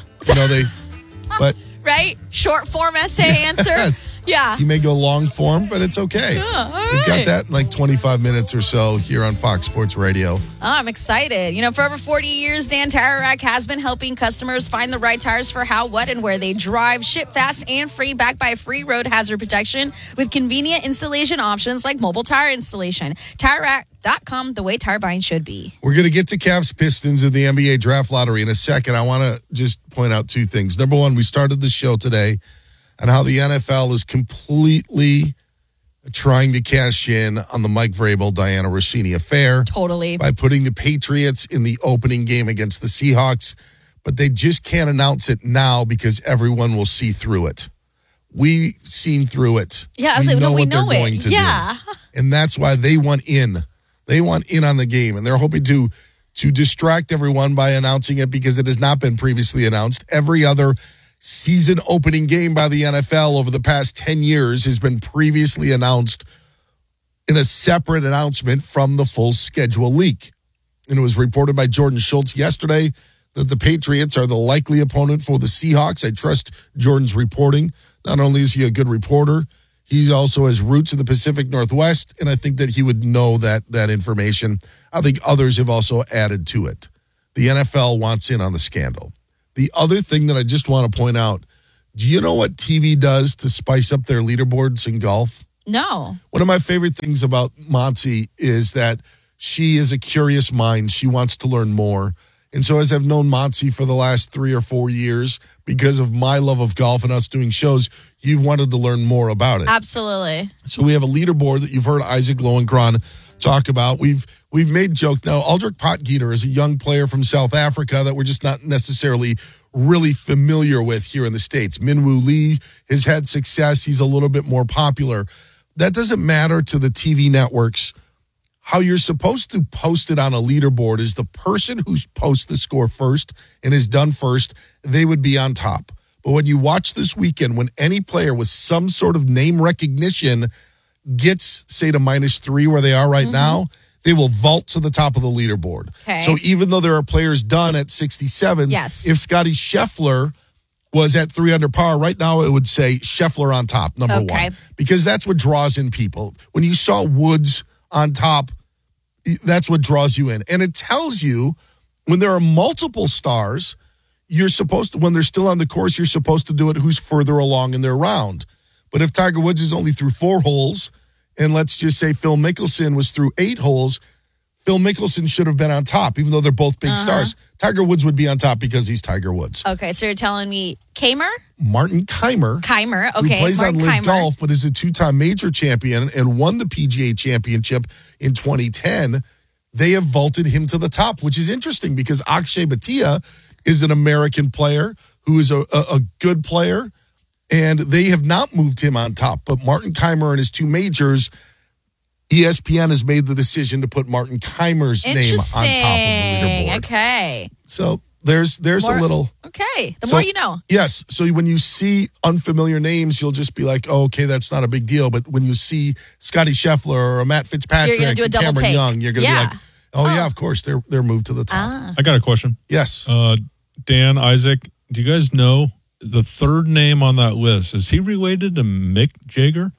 [SPEAKER 2] But
[SPEAKER 1] right? Short form essay answer?
[SPEAKER 2] Yes.
[SPEAKER 1] Yeah.
[SPEAKER 2] You may go long form, but it's okay.
[SPEAKER 1] Yeah, all right.
[SPEAKER 2] We've got that in like 25 minutes or so here on Fox Sports Radio.
[SPEAKER 1] Oh, I'm excited. For over 40 years, Dan Tire Rack has been helping customers find the right tires for how, what, and where they drive. Ship fast and free, backed by free road hazard protection with convenient installation options like mobile tire installation. TireRack.com, the way tire buying should be.
[SPEAKER 2] We're going to get to Cavs Pistons in the NBA Draft Lottery in a second. I want to just point out 2 things. Number 1, we started the show today on how the NFL is completely trying to cash in on the Mike Vrabel, Diana Rossini affair.
[SPEAKER 1] Totally.
[SPEAKER 2] By putting the Patriots in the opening game against the Seahawks. But they just can't announce it now because everyone will see through it. We've seen through it.
[SPEAKER 1] Yeah, I was like, no, we know it.
[SPEAKER 2] Going to do. And that's why they want in. They want in on the game. And they're hoping to distract everyone by announcing it because it has not been previously announced. Every other season opening game by the NFL over the past 10 years has been previously announced in a separate announcement from the full schedule leak. And it was reported by Jordan Schultz yesterday that the Patriots are the likely opponent for the Seahawks. I trust Jordan's reporting. Not only is he a good reporter, he also has roots in the Pacific Northwest, and I think that he would know that information. I think others have also added to it. The NFL wants in on the scandal. The other thing that I just want to point out, do you know what TV does to spice up their leaderboards in golf?
[SPEAKER 1] No.
[SPEAKER 2] One of my favorite things about Monty is that she is a curious mind. She wants to learn more. And so as I've known Monty for the last 3 or 4 years, because of my love of golf and us doing shows, you've wanted to learn more about it.
[SPEAKER 1] Absolutely.
[SPEAKER 2] So we have a leaderboard that you've heard Isaac Lowenkron talk about. We've made joke now. Aldrich Potgieter is a young player from South Africa that we're just not necessarily really familiar with here in the States. Minwoo Lee has had success. He's a little bit more popular. That doesn't matter to the TV networks. How you're supposed to post it on a leaderboard is the person who posts the score first and is done first, they would be on top. But when you watch this weekend, when any player with some sort of name recognition gets, say, to -3 where they are right now, they will vault to the top of the leaderboard.
[SPEAKER 1] Okay.
[SPEAKER 2] So even though there are players done at 67,
[SPEAKER 1] yes.
[SPEAKER 2] If Scotty Scheffler was at 3 under par, right now it would say Scheffler on top, number one. Because that's what draws in people. When you saw Woods on top, that's what draws you in. And it tells you when there are multiple stars, you're supposed to, when they're still on the course, you're supposed to do it who's further along in their round. But if Tiger Woods is only through 4 holes, and let's just say Phil Mickelson was through 8 holes, Phil Mickelson should have been on top, even though they're both big stars. Tiger Woods would be on top because he's Tiger Woods.
[SPEAKER 1] Okay, so you're telling me Kaymer?
[SPEAKER 2] Martin Kaymer.
[SPEAKER 1] Okay.
[SPEAKER 2] Who plays
[SPEAKER 1] Martin
[SPEAKER 2] on Live
[SPEAKER 1] Kaymer.
[SPEAKER 2] Golf, but is a 2-time major champion and won the PGA Championship in 2010. They have vaulted him to the top, which is interesting because Akshay Bhatia is an American player who is a good player, and they have not moved him on top. But Martin Kaymer and his 2 majors, ESPN has made the decision to put Martin Kaymer's name on top of the leaderboard.
[SPEAKER 1] Okay.
[SPEAKER 2] So there's a little.
[SPEAKER 1] Okay. The more you know.
[SPEAKER 2] Yes. So when you see unfamiliar names, you'll just be like, oh, okay, that's not a big deal. But when you see Scotty Scheffler or a Matt Fitzpatrick
[SPEAKER 1] You're gonna do a
[SPEAKER 2] and
[SPEAKER 1] double
[SPEAKER 2] Cameron
[SPEAKER 1] take.
[SPEAKER 2] Young, you're going to be like, oh, yeah, of course, they're moved to the top.
[SPEAKER 4] I got a question.
[SPEAKER 2] Yes.
[SPEAKER 4] Dan, Isaac, do you guys know the third name on that list? Is he related to Mick Jagger?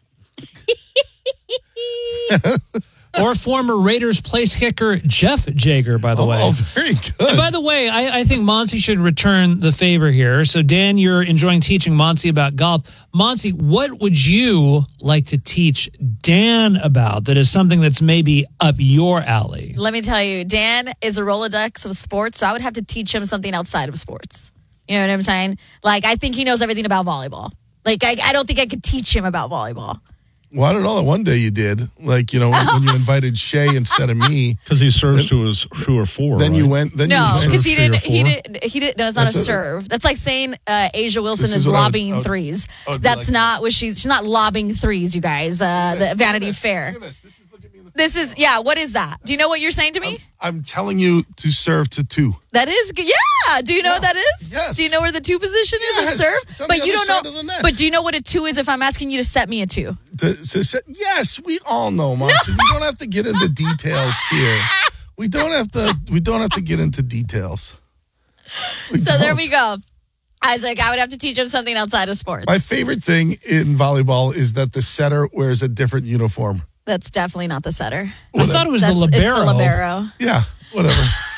[SPEAKER 21] Or former Raiders place kicker Jeff Jagger, by the way.
[SPEAKER 2] Oh, very good.
[SPEAKER 21] And by the way, I think Monty should return the favor here. So, Dan, you're enjoying teaching Monty about golf. Monty, what would you like to teach Dan about that is something that's maybe up your alley?
[SPEAKER 1] Let me tell you, Dan is a Rolodex of sports, so I would have to teach him something outside of sports. You know what I'm saying? Like, I think he knows everything about volleyball. Like, I don't think I could teach him about volleyball.
[SPEAKER 2] Well, I don't know. One day you did, like, you know, when you invited Shay instead of me,
[SPEAKER 4] because he serves to his 2 or 4.
[SPEAKER 2] Then
[SPEAKER 4] right?
[SPEAKER 2] you went. Then
[SPEAKER 1] no, because he didn't. No, it's not
[SPEAKER 2] That's
[SPEAKER 1] a serve. That's like saying Asia Wilson
[SPEAKER 2] This
[SPEAKER 1] is
[SPEAKER 2] is what I would-
[SPEAKER 1] lobbing
[SPEAKER 2] I would-
[SPEAKER 1] threes.
[SPEAKER 2] I would be
[SPEAKER 1] That's
[SPEAKER 2] like-
[SPEAKER 1] not what she's not lobbing threes. You guys, the Vanity Fair. This is what is that? Do you know what you're saying to me?
[SPEAKER 2] I'm telling you to serve to 2.
[SPEAKER 1] That is good. Yeah. Do you know what that is?
[SPEAKER 2] Yes.
[SPEAKER 1] Do you know where the 2 position is?
[SPEAKER 2] Yes.
[SPEAKER 1] A serve?
[SPEAKER 2] It's on
[SPEAKER 1] But
[SPEAKER 2] the
[SPEAKER 1] you
[SPEAKER 2] other
[SPEAKER 1] don't
[SPEAKER 2] side
[SPEAKER 1] know.
[SPEAKER 2] of the net.
[SPEAKER 1] But do you know what a 2 is? If I'm asking you to set me a 2.
[SPEAKER 2] Yes, we all know, Monty. We don't have to get into details here. We don't have to get into details.
[SPEAKER 1] There we go. Isaac, I would have to teach him something outside of sports.
[SPEAKER 2] My favorite thing in volleyball is that the setter wears a different uniform.
[SPEAKER 1] That's definitely not the setter.
[SPEAKER 21] I thought it was the libero.
[SPEAKER 1] It's the libero.
[SPEAKER 2] Yeah, whatever.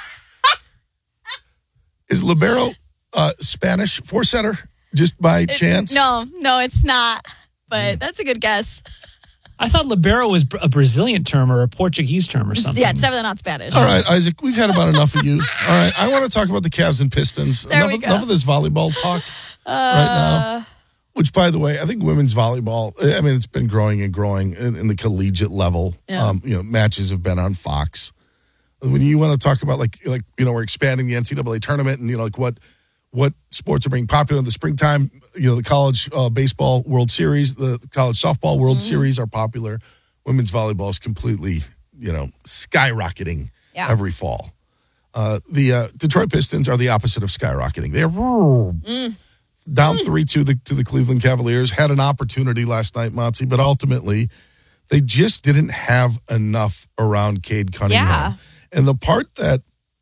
[SPEAKER 2] Is libero Spanish for setter just by chance?
[SPEAKER 1] No, it's not. But that's a good guess.
[SPEAKER 21] I thought libero was a Brazilian term or a Portuguese term or something.
[SPEAKER 1] Yeah, it's definitely not Spanish.
[SPEAKER 2] All right, Isaac, we've had about enough of you. All right, I want to talk about the Cavs and Pistons. Enough of this volleyball talk right now. Which, by the way, I think women's volleyball, I mean, it's been growing and growing in the collegiate level.
[SPEAKER 1] Yeah.
[SPEAKER 2] Matches have been on Fox. When you want to talk about, we're expanding the NCAA tournament and, like what sports are being popular in the springtime, the college baseball World Series, the college softball World Series are popular. Women's volleyball is completely, skyrocketing every fall. The Detroit Pistons are the opposite of skyrocketing. They're down 3-2 to the Cleveland Cavaliers. Had an opportunity last night, Monty, but ultimately they just didn't have enough around Cade Cunningham.
[SPEAKER 1] Yeah.
[SPEAKER 2] And the part that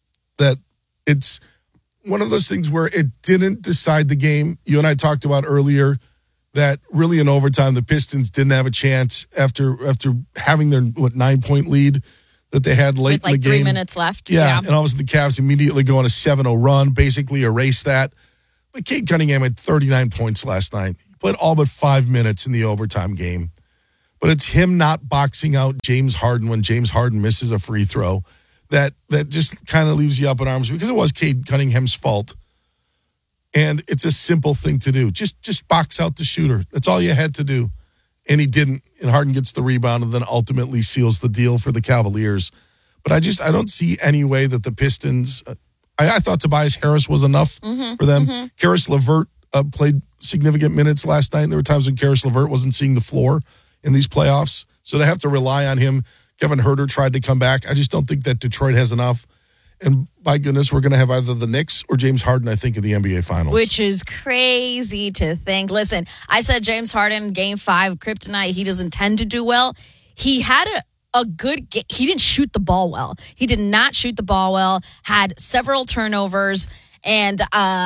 [SPEAKER 2] it's one of those things where it didn't decide the game. You and I talked about earlier that really in overtime, the Pistons didn't have a chance after having their 9-point lead that they had late
[SPEAKER 1] with
[SPEAKER 2] in the game.
[SPEAKER 1] 3 minutes left.
[SPEAKER 2] Yeah, and all of a sudden the Cavs immediately go on a 7-0 run, basically erase that. But Cade Cunningham had 39 points last night. He played all but 5 minutes in the overtime game. But it's him not boxing out James Harden when James Harden misses a free throw that just kind of leaves you up in arms because it was Cade Cunningham's fault. And it's a simple thing to do. Just box out the shooter. That's all you had to do. And he didn't. And Harden gets the rebound and then ultimately seals the deal for the Cavaliers. But I don't see any way that the Pistons I thought Tobias Harris was enough for them. Karis LeVert played significant minutes last night. And there were times when Karis LeVert wasn't seeing the floor in these playoffs. So to have to rely on him, Kevin Huerter tried to come back. I just don't think that Detroit has enough. And by goodness, we're going to have either the Knicks or James Harden, I think, in the NBA Finals.
[SPEAKER 1] Which is crazy to think. Listen, I said James Harden, Game 5, kryptonite, he doesn't tend to do well. He had a good game. He didn't shoot the ball well. He did not shoot the ball well, had several turnovers, and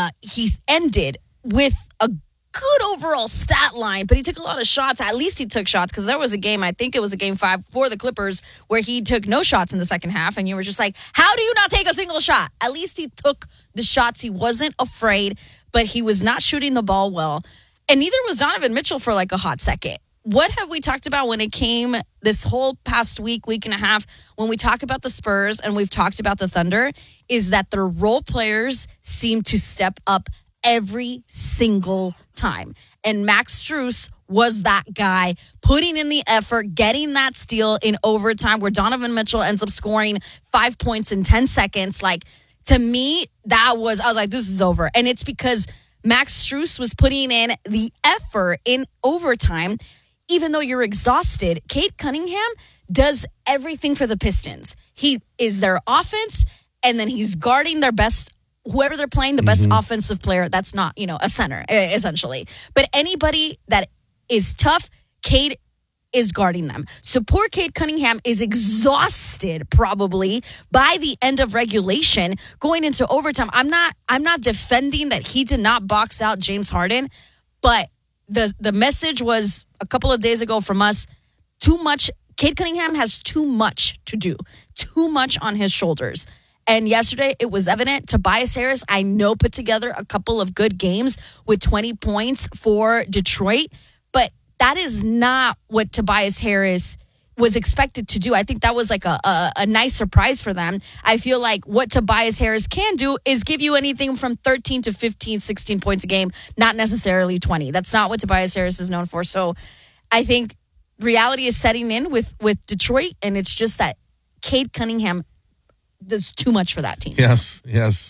[SPEAKER 1] he ended with a good overall stat line, but he took a lot of shots. At least he took shots because there was a game, I think it was a Game 5 for the Clippers, where he took no shots in the second half, and you were just like, how do you not take a single shot? At least he took the shots. He wasn't afraid, but he was not shooting the ball well. And neither was Donovan Mitchell for like a hot second. What have we talked about when it came this whole past week and a half, when we talk about the Spurs and we've talked about the Thunder, is that their role players seem to step up every single time. And Max Strus was that guy putting in the effort, getting that steal in overtime where Donovan Mitchell ends up scoring 5 points in 10 seconds. Like, to me, I was like, this is over. And it's because Max Strus was putting in the effort in overtime. Even though you're exhausted, Cade Cunningham does everything for the Pistons. He is their offense, and then he's guarding their best, whoever they're playing, the best offensive player. That's not, a center, essentially. But anybody that is tough, Cade is guarding them. So poor Cade Cunningham is exhausted probably by the end of regulation going into overtime. I'm not defending that he did not box out James Harden, but the message was a couple of days ago from us, too much. Cade Cunningham has too much to do, too much on his shoulders. And yesterday, it was evident. Tobias Harris, I know, put together a couple of good games with 20 points for Detroit, but that is not what Tobias Harris was expected to do. I think that was like a nice surprise for them. I feel like what Tobias Harris can do is give you anything from 13 to 15, 16 points a game, not necessarily 20. That's not what Tobias Harris is known for. So I think reality is setting in with Detroit, and it's just that Cade Cunningham does too much for that team.
[SPEAKER 2] Yes.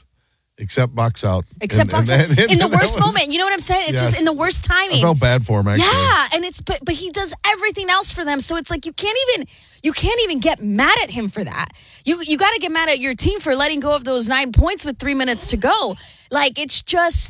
[SPEAKER 2] Except box out.
[SPEAKER 1] In the worst moment. You know what I'm saying? It's just in the worst timing.
[SPEAKER 2] I felt bad for him, actually.
[SPEAKER 1] Yeah, and but he does everything else for them. So it's like you can't even get mad at him for that. You got to get mad at your team for letting go of those 9 points with 3 minutes to go. Like, it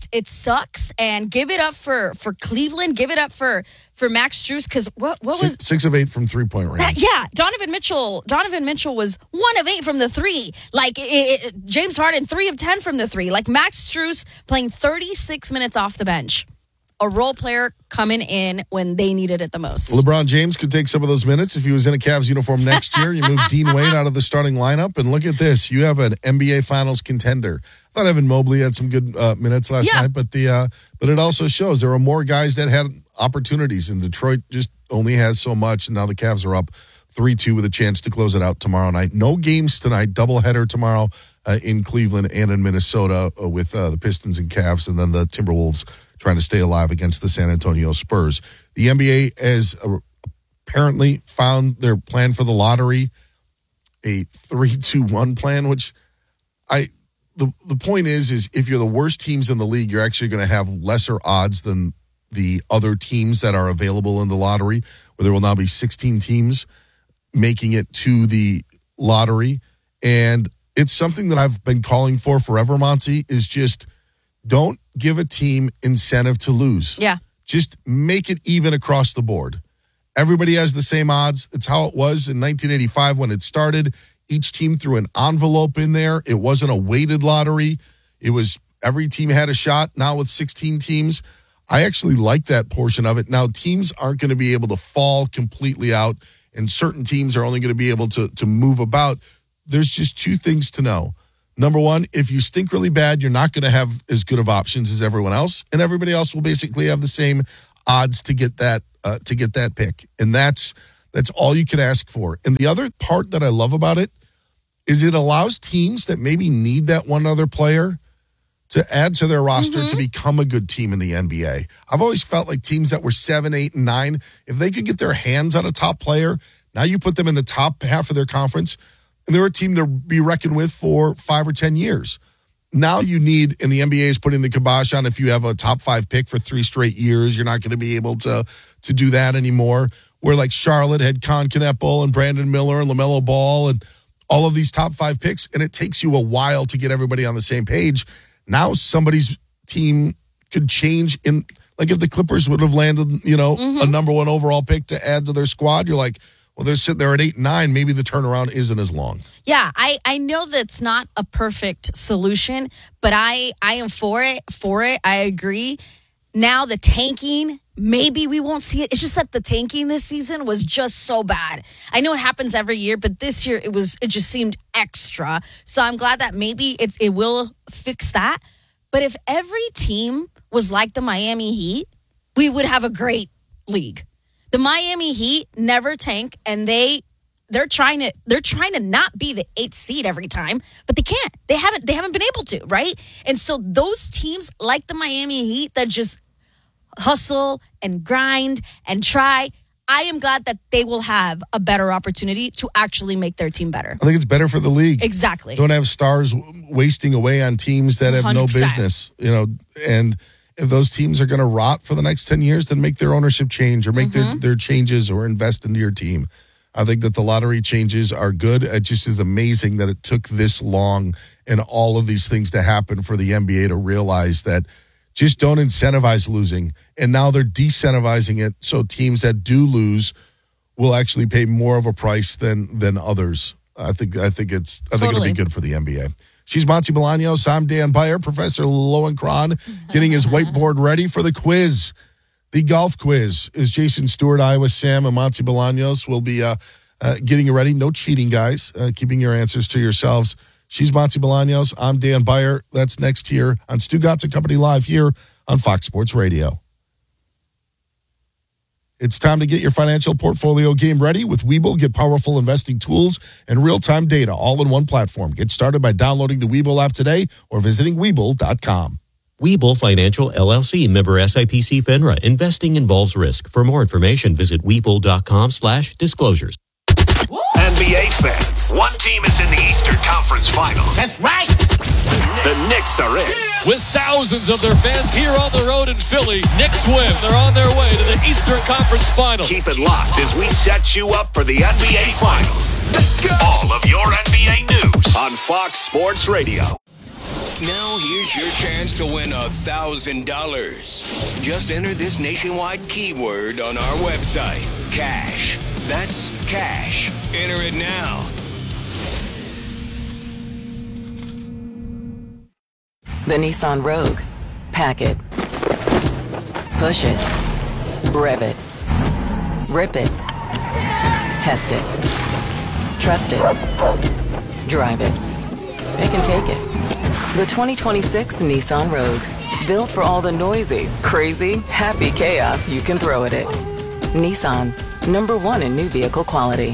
[SPEAKER 1] sucks. And give it up for Cleveland. Give it up for Max Strus, because what was
[SPEAKER 2] 6 of 8 from 3-point range?
[SPEAKER 1] Donovan Mitchell was 1 of 8 from the 3. Like James Harden 3 of 10 from the 3. Like Max Strus playing 36 minutes off the bench. A role player coming in when they needed it the most.
[SPEAKER 2] LeBron James could take some of those minutes if he was in a Cavs uniform next year. You move Dean Wade out of the starting lineup, and look at this. You have an NBA Finals contender. I thought Evan Mobley had some good minutes last night, but it also shows there are more guys that had opportunities, and Detroit just only has so much, and now the Cavs are up 3-2 with a chance to close it out tomorrow night. No games tonight, doubleheader tomorrow in Cleveland and in Minnesota with the Pistons and Cavs, and then the Timberwolves trying to stay alive against the San Antonio Spurs. The NBA has apparently found their plan for the lottery, a 3-2-1 plan, which the point is if you're the worst teams in the league, you're actually going to have lesser odds than the other teams that are available in the lottery, where there will now be 16 teams making it to the lottery. And it's something that I've been calling for forever, Monty, is just don't give a team incentive to lose.
[SPEAKER 1] Yeah.
[SPEAKER 2] Just make it even across the board. Everybody has the same odds. It's how it was in 1985 when it started. Each team threw an envelope in there. It wasn't a weighted lottery. It was every team had a shot. Now with 16 teams, I actually like that portion of it. Now, teams aren't going to be able to fall completely out, and certain teams are only going to be able to move about. There's just two things to know. Number one, if you stink really bad, you're not going to have as good of options as everyone else, and everybody else will basically have the same odds to get that pick. And that's all you can ask for. And the other part that I love about it is it allows teams that maybe need that one other player to add to their roster to become a good team in the NBA. I've always felt like teams that were 7, 8, and 9, if they could get their hands on a top player, now you put them in the top half of their conference, and they're a team to be reckoned with for 5 or 10 years. Now you need, and the NBA is putting the kibosh on, if you have a top 5 pick for 3 straight years, you're not going to be able to do that anymore. Where like Charlotte had Con Kneppel and Brandon Miller and LaMelo Ball and all of these top 5 picks, and it takes you a while to get everybody on the same page. Now somebody's team could change in, like if the Clippers would have landed, a number 1 overall pick to add to their squad, you're like, well, they're sitting there at 8 and 9. Maybe the turnaround isn't as long.
[SPEAKER 1] Yeah, I know that's not a perfect solution, but I am for it. I agree. Now the tanking, maybe we won't see it. It's just that the tanking this season was just so bad. I know it happens every year, but this year it just seemed extra. So I'm glad that maybe it will fix that. But if every team was like the Miami Heat, we would have a great league. The Miami Heat never tank, and they're trying to not be the 8th seed every time, but they can't. They haven't been able to, right? And so those teams like the Miami Heat that just hustle and grind and try, I am glad that they will have a better opportunity to actually make their team better.
[SPEAKER 2] I think it's better for the league.
[SPEAKER 1] Exactly.
[SPEAKER 2] Don't have stars wasting away on teams that have 100%. No business, and if those teams are going to rot for the next 10 years, then make their ownership change or make their changes or invest into your team. I think that the lottery changes are good. It just is amazing that it took this long and all of these things to happen for the NBA to realize that just don't incentivize losing. And now they're decentivizing it, so teams that do lose will actually pay more of a price than others. I think it'll be good for the NBA. She's Monty Bolaños. I'm Dan Beyer. Professor Lowenkron getting his whiteboard ready for the quiz. The golf quiz is Jason Stewart, Iowa Sam, and Monty Bolaños will be getting you ready. No cheating, guys. Keeping your answers to yourselves. She's Monty Bolaños. I'm Dan Beyer. That's next here on Stu Gatz and Company Live here on Fox Sports Radio. It's time to get your financial portfolio game ready with Webull. Get powerful investing tools and real-time data all in one platform. Get started by downloading the Webull app today or visiting Webull.com.
[SPEAKER 3] Webull Financial, LLC, member SIPC FINRA. Investing involves risk. For more information, visit Webull.com/disclosures.
[SPEAKER 7] NBA fans, one team is in the Eastern Conference Finals.
[SPEAKER 5] That's right.
[SPEAKER 7] The Knicks are in.
[SPEAKER 21] With thousands of their fans here on the road in Philly, Knicks win. They're on their way to the Eastern Conference Finals.
[SPEAKER 7] Keep it locked as we set you up for the NBA Finals. Let's go. All of your NBA news on Fox Sports Radio.
[SPEAKER 5] Now here's your chance to win $1,000. Just enter this nationwide keyword on our website, cash. That's cash. Enter it now.
[SPEAKER 11] The Nissan Rogue. Pack it. Push it. Rev it. Rip it. Test it. Trust it. Drive it. It can take it. The 2026 Nissan Rogue. Built for all the noisy, crazy, happy chaos you can throw at it. Nissan. #1 in new vehicle quality.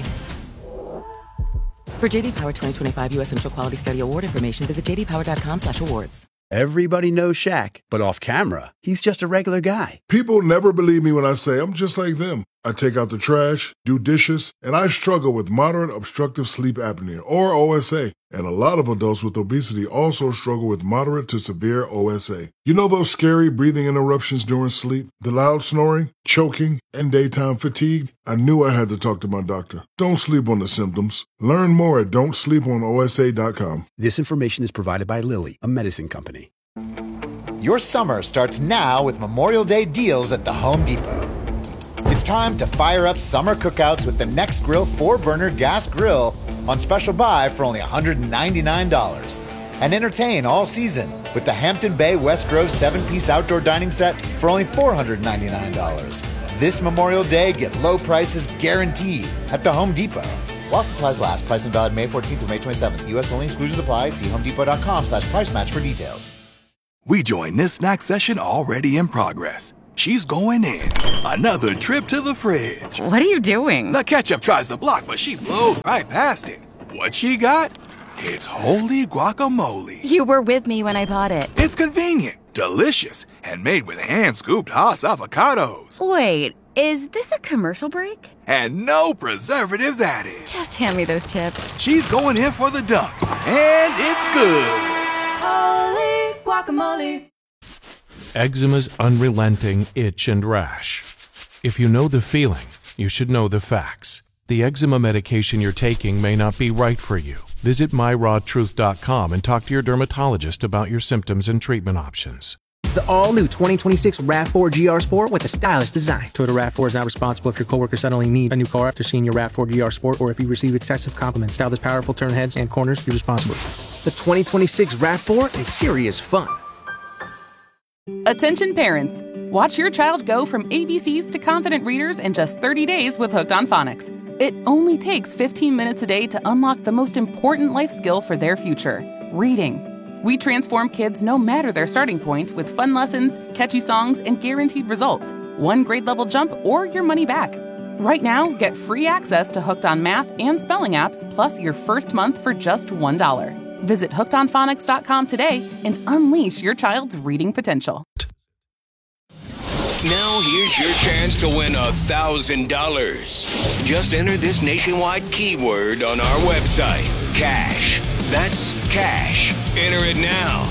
[SPEAKER 11] For JD Power 2025 U.S. Initial Quality Study Award information, visit jdpower.com/awards.
[SPEAKER 20] Everybody knows Shaq, but off camera, he's just a regular guy.
[SPEAKER 22] People never believe me when I say I'm just like them. I take out the trash, do dishes, and I struggle with moderate obstructive sleep apnea, or OSA. And a lot of adults with obesity also struggle with moderate to severe OSA. You know those scary breathing interruptions during sleep, the loud snoring, choking, and daytime fatigue? I knew I had to talk to my doctor. Don't sleep on the symptoms. Learn more at don'tsleeponosa.com.
[SPEAKER 20] This information is provided by Lilly, a medicine company.
[SPEAKER 13] Your summer starts now with Memorial Day deals at the Home Depot. It's time to fire up summer cookouts with the NextGrill 4-burner gas grill on special buy for only $199. And entertain all season with the Hampton Bay West Grove 7-piece outdoor dining set for only $499. This Memorial Day, get low prices guaranteed at the Home Depot. While supplies last, price and valid May 14th through May 27th. U.S. only, exclusions apply. See homedepot.com/price match for details.
[SPEAKER 8] We join this snack session already in progress. She's going in. Another trip to the fridge.
[SPEAKER 10] What are you doing?
[SPEAKER 8] The ketchup tries to block, but she blows right past it. What she got? It's holy guacamole.
[SPEAKER 10] You were with me when I bought it.
[SPEAKER 8] It's convenient, delicious, and made with hand-scooped Haas avocados.
[SPEAKER 10] Wait, is this a commercial break?
[SPEAKER 8] And no preservatives added.
[SPEAKER 10] Just hand me those chips.
[SPEAKER 8] She's going in for the dunk, and it's good.
[SPEAKER 17] Holy guacamole.
[SPEAKER 23] Eczema's unrelenting itch and rash. If you know the feeling, you should know the facts. The eczema medication you're taking may not be right for you. Visit myrawtruth.com and talk to your dermatologist about your symptoms and treatment options.
[SPEAKER 24] The all-new 2026 RAV4 GR Sport with a stylish design. Toyota RAV4 is not responsible if your coworker suddenly needs a new car after seeing your RAV4 GR Sport or if you receive excessive compliments. Style this powerful turn heads and corners, you're responsible. The 2026 RAV4 is serious fun.
[SPEAKER 25] Attention parents. Watch your child go from ABCs to confident readers in just 30 days with Hooked on Phonics. It only takes 15 minutes a day to unlock the most important life skill for their future, reading. We transform kids no matter their starting point with fun lessons, catchy songs, and guaranteed results. One grade level jump or your money back. Right now, get free access to Hooked on Math and Spelling apps plus your first month for just $1. Visit hookedonphonics.com today and unleash your child's reading potential.
[SPEAKER 5] Now here's your chance to win $1,000. Just enter this nationwide keyword on our website, cash. That's cash. Enter it now.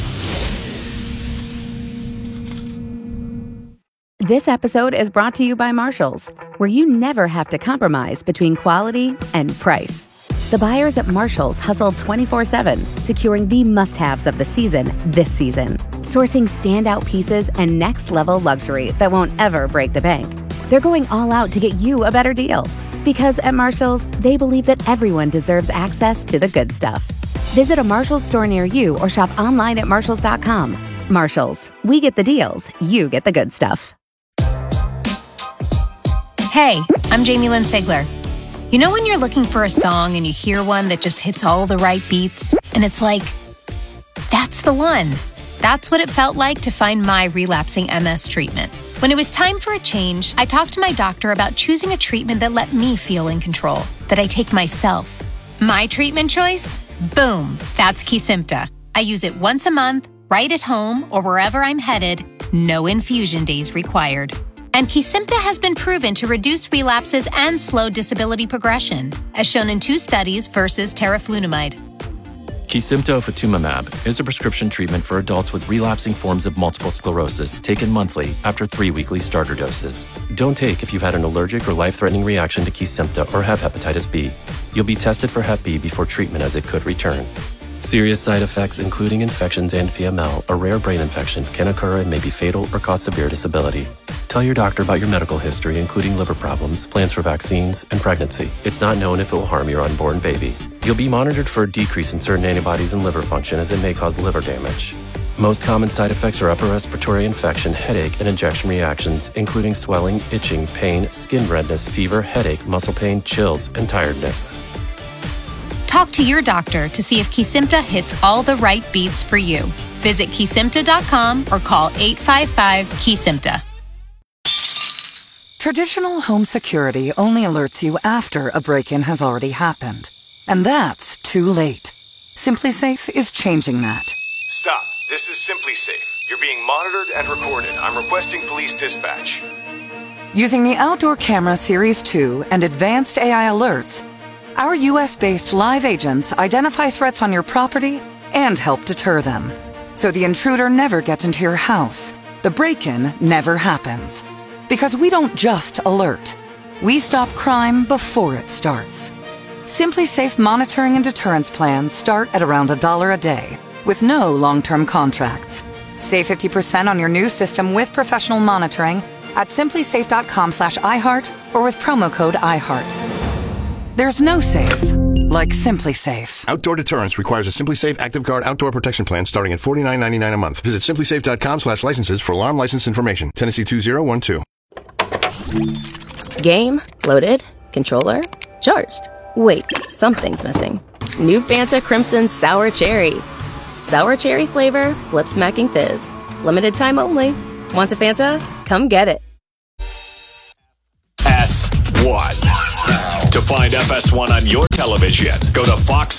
[SPEAKER 18] This episode is brought to you by Marshalls, where you never have to compromise between quality and price. The buyers at Marshalls hustle 24/7, securing the must-haves of the season this season. Sourcing standout pieces and next-level luxury that won't ever break the bank. They're going all out to get you a better deal. Because at Marshalls, they believe that everyone deserves access to the good stuff. Visit a Marshalls store near you or shop online at Marshalls.com. Marshalls, we get the deals, you get the good stuff.
[SPEAKER 26] Hey, I'm Jamie Lynn Sigler. You know when you're looking for a song and you hear one that just hits all the right beats, and it's like, that's the one. That's what it felt like to find my relapsing MS treatment. When it was time for a change, I talked to my doctor about choosing a treatment that let me feel in control, that I take myself. My treatment choice? Boom, that's Kesimpta. I use it once a month, right at home or wherever I'm headed, no infusion days required. And Kesimpta has been proven to reduce relapses and slow disability progression, as shown in 2 studies versus teriflunomide.
[SPEAKER 27] Kesimpta ofatumumab is a prescription treatment for adults with relapsing forms of multiple sclerosis, taken monthly after 3 weekly starter doses. Don't take if you've had an allergic or life-threatening reaction to Kesimpta or have hepatitis B. You'll be tested for Hep B before treatment as it could return. Serious side effects, including infections and PML, a rare brain infection, can occur and may be fatal or cause severe disability. Tell your doctor about your medical history, including liver problems, plans for vaccines, and pregnancy. It's not known if it will harm your unborn baby. You'll be monitored for a decrease in certain antibodies and liver function, as it may cause liver damage. Most common side effects are upper respiratory infection, headache, and injection reactions, including swelling, itching, pain, skin redness, fever, headache, muscle pain, chills, and tiredness.
[SPEAKER 26] Talk to your doctor to see if Kesimpta hits all the right beats for you. Visit Kesimpta.com or call 855-KESIMPTA.
[SPEAKER 29] Traditional home security only alerts you after a break-in has already happened. And that's too late. SimpliSafe is changing that.
[SPEAKER 30] Stop. This is SimpliSafe. You're being monitored and recorded. I'm requesting police dispatch.
[SPEAKER 29] Using the Outdoor Camera Series 2 and advanced AI alerts, our US-based live agents identify threats on your property and help deter them. So the intruder never gets into your house. The break-in never happens. Because we don't just alert. We stop crime before it starts. SimpliSafe monitoring and deterrence plans start at around $1 a day, with no long-term contracts. Save 50% on your new system with professional monitoring at simplisafe.com/iHeart or with promo code iHeart. There's no safe like Simply Safe.
[SPEAKER 30] Outdoor deterrence requires a Simply Safe Active Guard outdoor protection plan starting at $49.99 a month. Visit simplysafe.com/licenses for alarm license information. Tennessee 2012.
[SPEAKER 1] Game, loaded, controller, charged. Wait, something's missing. New Fanta Crimson Sour Cherry. Sour cherry flavor, lip-smacking fizz. Limited time only. Want a Fanta? Come get it.
[SPEAKER 7] S1. To find FS1 on your television, go to Fox